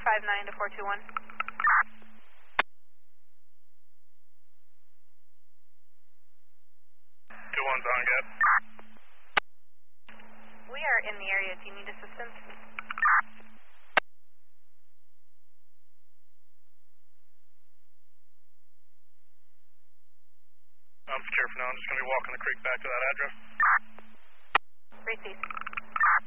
59 to 421. 2-1's on, Gap. We are in the area. Do you need assistance? I'm secure for now. I'm just going to be walking the creek back to that address. Received.